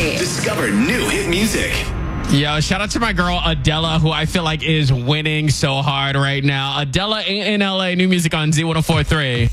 104.3. Discover new hit music. Yo, shout out to my girl Adela, who I feel like is winning so hard right now. Adela ain't in LA. New music on Z104.3.